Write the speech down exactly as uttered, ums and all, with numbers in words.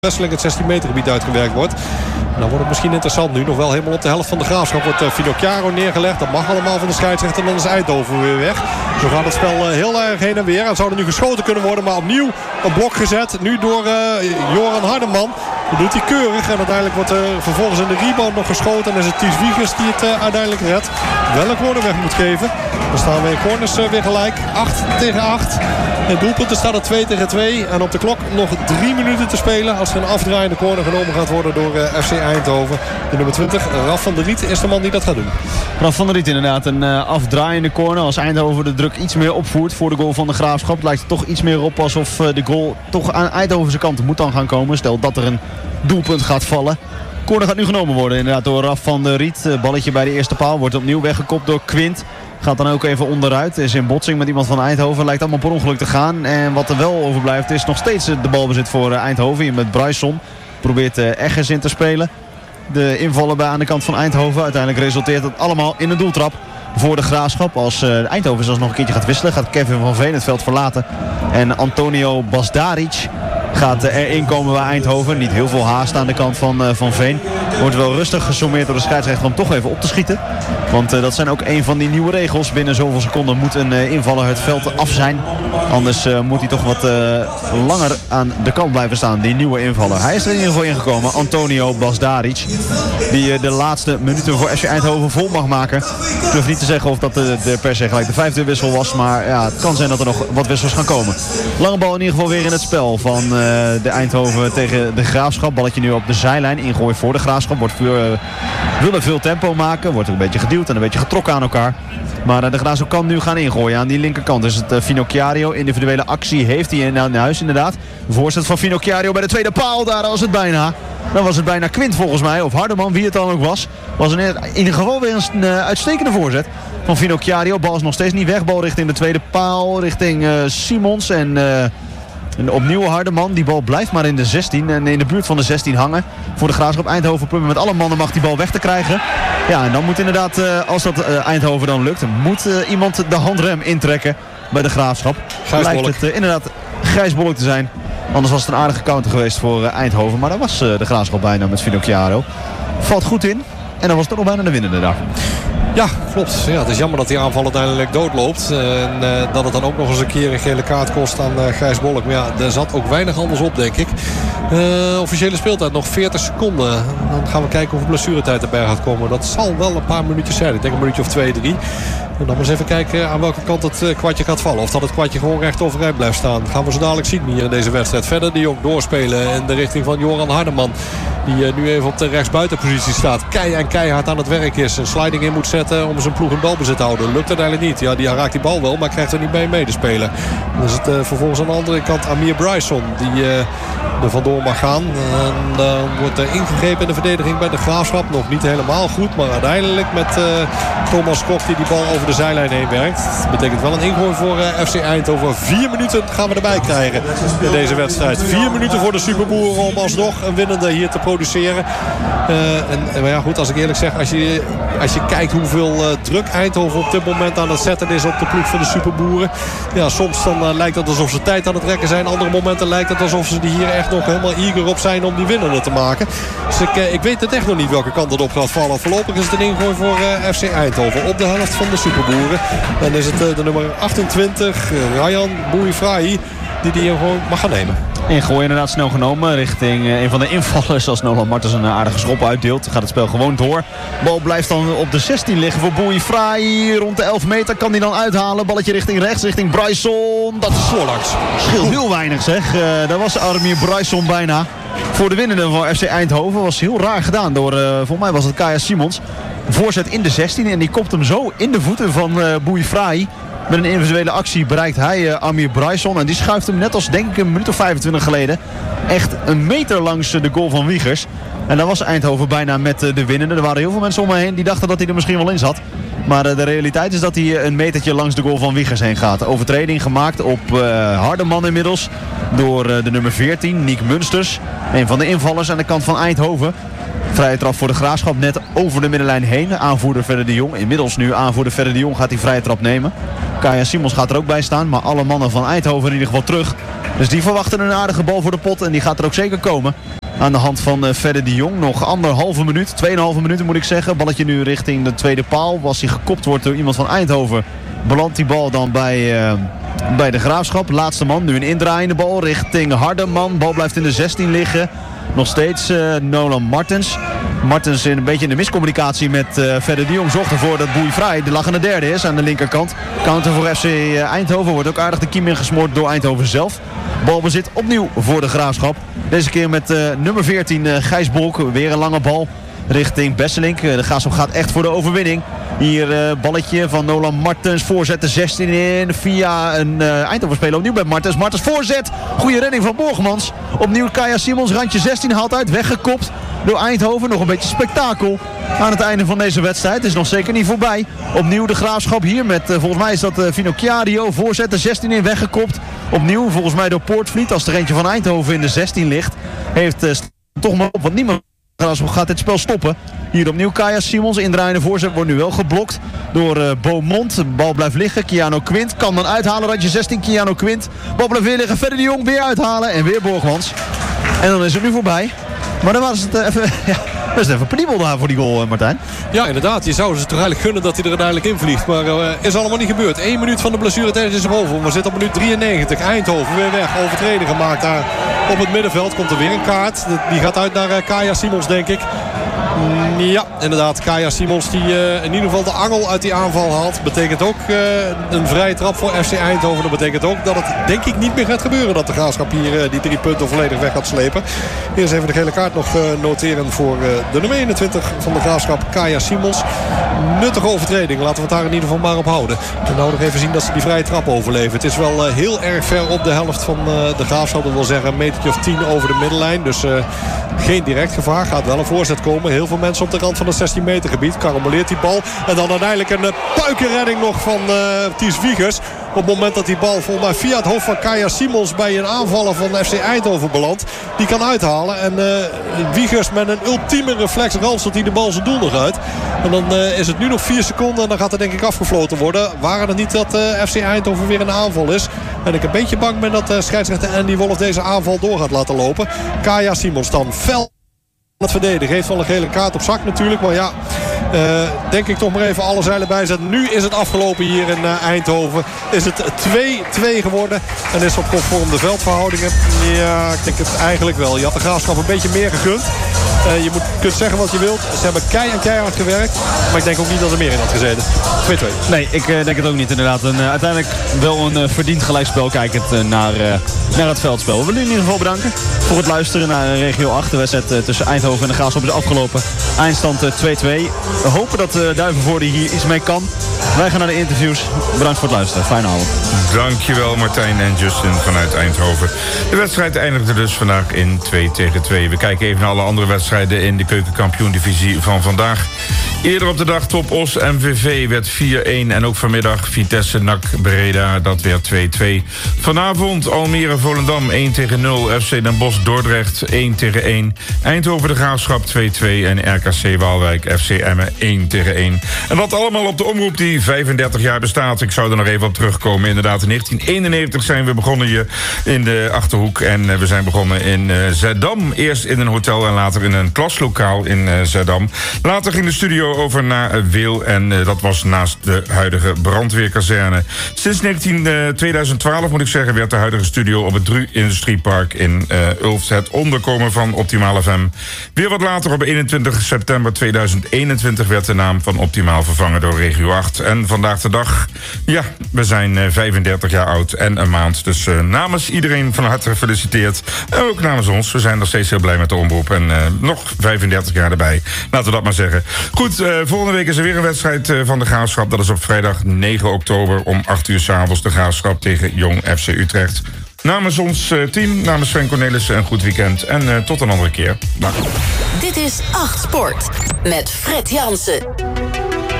Westelijk het zestien meter gebied uitgewerkt wordt. En dan wordt het misschien interessant nu. Nog wel helemaal op de helft van de Graafschap wordt uh, Finocchiaro neergelegd. Dat mag allemaal van de scheidsrechter. En dan is Eindhoven weer weg. Zo gaat het spel uh, heel erg heen en weer. En zou er nu geschoten kunnen worden. Maar opnieuw een blok gezet. Nu door uh, Joran Hardeman. Dat doet hij keurig. En uiteindelijk wordt er uh, vervolgens in de rebound nog geschoten. En is het Ties Wiegers die het uh, uiteindelijk redt. Wel een corner weg moet geven. Dan staan we in corners uh, weer gelijk. acht tegen acht. En doelpunten staat er twee tegen twee. En op de klok nog drie minuten te spelen. Als er een afdraaiende corner genomen gaat worden door uh, F C Eindhoven. De nummer twintig, Raf van der Riet, is de man die dat gaat doen. Raf van der Riet inderdaad. Een uh, afdraaiende corner. Als Eindhoven de druk iets meer opvoert voor de goal van de Graafschap. Lijkt het toch iets meer op alsof uh, de goal toch aan Eindhovense kant moet dan gaan komen. Stel dat er een doelpunt gaat vallen. Corner gaat nu genomen worden inderdaad door Raf van der Riet. Uh, balletje bij de eerste paal. Wordt opnieuw weggekopt door Quint. Gaat dan ook even onderuit. Is in botsing met iemand van Eindhoven. Lijkt allemaal per ongeluk te gaan. En wat er wel overblijft is nog steeds de balbezit voor Eindhoven. Hier met Bryson. Probeert Eggers in te spelen. De invallen bij aan de kant van Eindhoven. Uiteindelijk resulteert het allemaal in een doeltrap voor de Graafschap. Als uh, Eindhoven zelfs nog een keertje gaat wisselen. Gaat Kevin van Veen het veld verlaten. En Antonio Basdaric gaat uh, erin komen bij Eindhoven. Niet heel veel haast aan de kant van uh, Van Veen. Wordt wel rustig gesommeerd door de scheidsrechter om toch even op te schieten. Want uh, dat zijn ook een van die nieuwe regels. Binnen zoveel seconden moet een uh, invaller het veld af zijn. Anders uh, moet hij toch wat uh, langer aan de kant blijven staan. Die nieuwe invaller. Hij is er in ieder geval ingekomen. Antonio Basdaric. Die uh, de laatste minuten voor F C Eindhoven vol mag maken. Ik durf niet te zeggen of dat de, de per se gelijk de vijfde wissel was. Maar ja, het kan zijn dat er nog wat wissels gaan komen. Lange bal in ieder geval weer in het spel van uh, de Eindhoven tegen de Graafschap. Balletje nu op de zijlijn. Ingooi voor de Graafschap. Wordt uh, willen veel tempo maken. Wordt een beetje geduwd en een beetje getrokken aan elkaar. Maar uh, de Graafschap kan nu gaan ingooien aan die linkerkant. Dus het uh, Finocchiaro. Individuele actie heeft hij in, in huis inderdaad. Voorzet van Finocchiaro bij de tweede paal. Daar was het bijna. Dan was het bijna Quint volgens mij. Of Hardeman, wie het dan ook was. Was in ieder geval weer een uh, uitstekende voorzet van Finocchiaro. Bal is nog steeds niet weg. Bal richting de tweede paal. Richting uh, Simons. En, uh, en opnieuw Hardeman. Die bal blijft maar in de zestien. En in de buurt van de zestien hangen. Voor de Graafschap. Eindhoven probeert met alle mannen mag die bal weg te krijgen. Ja, en dan moet inderdaad, uh, als dat uh, Eindhoven dan lukt, moet uh, iemand de handrem intrekken bij de Graafschap. Lijkt het uh, inderdaad Gijs Bolk te zijn. Anders was het een aardige counter geweest voor uh, Eindhoven. Maar daar was uh, de Graafschap bijna met Finocchiaro. Valt goed in. En dan was het ook nog bijna de winnende daar. Ja, klopt. Ja, het is jammer dat die aanval uiteindelijk doodloopt. En uh, dat het dan ook nog eens een keer een gele kaart kost aan uh, Gijs Bolk. Maar ja, er zat ook weinig anders op, denk ik. Uh, officiële speeltijd nog veertig seconden. Dan gaan we kijken hoeveel blessuretijd erbij gaat komen. Dat zal wel een paar minuutjes zijn. Ik denk een minuutje of twee, drie. En dan maar eens even kijken aan welke kant het kwartje gaat vallen. Of dat het kwartje gewoon recht overeind blijft staan. Dat gaan we zo dadelijk zien hier in deze wedstrijd. Verder die ook doorspelen in de richting van Joran Hardeman. Die uh, nu even op de rechtsbuitenpositie staat. Kei en keihard aan het werk is. Een sliding in moet zetten om zijn ploeg in balbezit te houden. Lukt uiteindelijk niet. Ja, die raakt die bal wel, maar krijgt er niet mee mee te spelen. Dan is het uh, vervolgens aan de andere kant Amir Bryson. Die uh, er vandoor mag gaan. En dan uh, wordt er ingegrepen in de verdediging bij de Graafschap. Nog niet helemaal goed, maar uiteindelijk met uh, Thomas Kok die die bal over de zijlijn heen werkt. Dat betekent wel een ingooi voor uh, F C Eindhoven. Vier minuten gaan we erbij krijgen in deze wedstrijd. Vier minuten voor de Superboeren om alsnog een winnende hier te produceren. Uh, en, maar ja goed, als ik eerlijk zeg, als je, als je kijkt hoeveel uh, druk Eindhoven op dit moment aan het zetten is op de ploeg van de Superboeren. Ja, soms dan uh, lijkt het alsof ze tijd aan het rekken zijn. Andere momenten lijkt het alsof ze hier echt nog helemaal eager op zijn om die winnende te maken. Dus ik, uh, ik weet het echt nog niet welke kant het op gaat vallen. Voorlopig is het een ingooi voor uh, F C Eindhoven op de helft van de Superboeren. Dan is het uh, de nummer achtentwintig, uh, Ryan Bouifrahi, die die gewoon mag gaan nemen. Ingooi inderdaad snel genomen richting uh, een van de invallers. Als Nolan Martens een aardige schop uitdeelt, gaat het spel gewoon door. Bal blijft dan op de zestien liggen voor Bouifrahi. Rond de elf meter kan hij dan uithalen. Balletje richting rechts, richting Bryson. Dat is voorlangs. Scheelt heel weinig zeg. Uh, daar was Armir Bryson bijna. Voor de winnende van F C Eindhoven was heel raar gedaan door, uh, volgens mij was het Kaya Simons. Voorzet in de zestien en die kopt hem zo in de voeten van uh, Bouifrahi. Met een individuele actie bereikt hij uh, Amir Bryson. En die schuift hem net als denk ik een minuut of vijfentwintig geleden echt een meter langs uh, de goal van Wiegers. En dan was Eindhoven bijna met uh, de winnende. Er waren heel veel mensen om me heen die dachten dat hij er misschien wel in zat. Maar uh, de realiteit is dat hij uh, een metertje langs de goal van Wiegers heen gaat. Overtreding gemaakt op uh, Hardeman inmiddels. Door uh, de nummer veertien, Niek Munsters. Een van de invallers aan de kant van Eindhoven. Vrije trap voor de Graafschap net over de middenlijn heen. Aanvoerder Verder de Jong. Inmiddels nu aanvoerder Verder de Jong gaat die vrije trap nemen. Kaya Simons gaat er ook bij staan. Maar alle mannen van Eindhoven in ieder geval terug. Dus die verwachten een aardige bal voor de pot. En die gaat er ook zeker komen. Aan de hand van uh, Fedde de Jong. Nog anderhalve minuut. Tweeënhalve minuten moet ik zeggen. Balletje nu richting de tweede paal. Was hij gekopt wordt door iemand van Eindhoven. Belandt die bal dan bij, uh, bij de Graafschap. Laatste man. Nu een indraaiende bal richting Hardeman. Bal blijft in de zestien liggen. Nog steeds uh, Nolan Martens. Martens in een beetje in de miscommunicatie met uh, Fedde de Jong. Zorgt ervoor dat Boei Vrij de lachende derde is aan de linkerkant. Counter voor F C Eindhoven. Wordt ook aardig de kiem ingesmoord door Eindhoven zelf. Balbezit opnieuw voor de Graafschap. Deze keer met uh, nummer veertien uh, Gijs Bolk. Weer een lange bal richting Besselink. Uh, de Graafschap gaat echt voor de overwinning. Hier uh, balletje van Nolan Martens. Voorzet de zestien in via een uh, Eindhoven speler. Opnieuw bij Martens. Martens voorzet. Goede redding van Borgmans. Opnieuw Kaya Simons. Randje zestien haalt uit. Weggekopt door Eindhoven. Nog een beetje spektakel aan het einde van deze wedstrijd. Het is nog zeker niet voorbij. Opnieuw de Graafschap hier met uh, volgens mij is dat uh, Finocchiario. Voorzet de zestien in. Weggekopt. Opnieuw volgens mij door Poortvliet. Als er eentje van Eindhoven in de zestien ligt. Heeft uh, toch maar op. Want niemand gaat dit spel stoppen. Hier opnieuw Kaya Simons. Indraaiende voorzet wordt nu wel geblokt door uh, Beaumont. De bal blijft liggen. Keanu Quint kan dan uithalen. Randje zestien. Keanu Quint. Bal blijft weer liggen. Verder de Jong weer uithalen. En weer Borgmans. En dan is het nu voorbij. Maar dan was het uh, even... Ja. Dat is even penibel daar voor die goal, Martijn. Ja, inderdaad. Je zou ze toch eigenlijk gunnen dat hij er uiteindelijk in vliegt. Maar uh, is allemaal niet gebeurd. Eén minuut van de blessuretijd is erboven. We zitten op minuut drieënnegentig. Eindhoven weer weg. Overtreding gemaakt daar op het middenveld. Komt er weer een kaart. Die gaat uit naar uh, Kaya Simons, denk ik. Mm, ja, inderdaad. Kaya Simons die uh, in ieder geval de angel uit die aanval haalt. Betekent ook uh, een vrije trap voor F C Eindhoven. Dat betekent ook dat het denk ik niet meer gaat gebeuren. Dat de Graafschap hier uh, die drie punten volledig weg gaat slepen. Eerst even de gele kaart nog uh, noteren voor uh, de nummer eenentwintig van de Graafschap, Kaya Simons. Nuttige overtreding. Laten we het daar in ieder geval maar op houden. En nou nog even zien dat ze die vrije trap overleven. Het is wel uh, heel erg ver op de helft van uh, de Graafschap. Dat wil zeggen een metertje of tien over de middenlijn. Dus uh, geen direct gevaar. Gaat wel een voorzet komen. Heel veel mensen op de rand van het zestien meter gebied. Karamboleert die bal. En dan uiteindelijk een uh, puikenredding nog van uh, Thies Wiegers. Op het moment dat die bal volgens mij via het hoofd van Kaya Simons bij een aanvaller van F C Eindhoven belandt. Die kan uithalen. En uh, Wiegers met een ultieme reflex ranselt hij de bal zijn doel nog uit. En dan uh, is het nu nog vier seconden. En dan gaat er denk ik afgefloten worden. Waren het niet dat uh, F C Eindhoven weer een aanval is. En ik een beetje bang ben dat uh, scheidsrechter Andy Wolff deze aanval door gaat laten lopen. Kaya Simons dan fel het verdedigen. Heeft wel een gele kaart op zak natuurlijk. Maar ja, uh, denk ik toch maar even alle zeilen bijzetten. Nu is het afgelopen hier in uh, Eindhoven. Is het twee twee geworden. En is het conform de veldverhoudingen. Ja, ik denk het eigenlijk wel. Je had de Graafschap een beetje meer gegund. Uh, je moet, kunt zeggen wat je wilt. Ze hebben kei en keihard gewerkt. Maar ik denk ook niet dat er meer in had gezeten. twee twee. Nee, ik uh, denk het ook niet inderdaad. En, uh, uiteindelijk wel een uh, verdiend gelijkspel kijkend uh, naar, uh, naar het veldspel. We willen u in ieder geval bedanken voor het luisteren naar uh, regio acht. De wedstrijd uh, tussen Eindhoven en de Graafschap is afgelopen. Eindstand uh, twee twee. We hopen dat uh, Duivenvoorde hier iets mee kan. Wij gaan naar de interviews. Bedankt voor het luisteren. Fijne avond. Dankjewel Martijn en Justin vanuit Eindhoven. De wedstrijd eindigde dus vandaag in twee tegen twee. We kijken even naar alle andere wedstrijden in de keukenkampioen-divisie van vandaag. Eerder op de dag Top Os M V V werd vier een. En ook vanmiddag Vitesse N A C Breda, dat werd twee twee. Vanavond Almere Volendam één tegen nul. F C Den Bosch Dordrecht één tegen één. Eindhoven de Graafschap twee twee. En R K C Waalwijk F C Emmen één tegen één. En dat allemaal op de omroep die vijfendertig jaar bestaat. Ik zou er nog even op terugkomen. Inderdaad, in negentien eenennegentig zijn we begonnen hier in de Achterhoek. En we zijn begonnen in uh, Zeddam. Eerst in een hotel en later in een klaslokaal in uh, Zeddam. Later ging de studio over naar uh, Weel. En uh, dat was naast de huidige brandweerkazerne. Sinds negentien, uh, tweeduizend twaalf moet ik zeggen, werd de huidige studio op het Dru Industriepark in uh, Ulft het onderkomen van Optimaal F M. Weer wat later op eenentwintig september tweeduizend eenentwintig werd de naam van Optimaal vervangen door Regio acht. En vandaag de dag, ja, we zijn uh, vijfendertig jaar oud en een maand. Dus uh, namens iedereen van harte gefeliciteerd. En ook namens ons. We zijn nog steeds heel blij met de omroep. En uh, nog vijfendertig jaar erbij. Laten we dat maar zeggen. Goed, uh, volgende week is er weer een wedstrijd uh, van de Graafschap. Dat is op vrijdag negen oktober om acht uur 's avonds de Graafschap tegen Jong F C Utrecht. Namens ons uh, team, namens Sven Cornelissen, een goed weekend. En uh, tot een andere keer. Dag. Dit is acht Sport met Fred Jansen.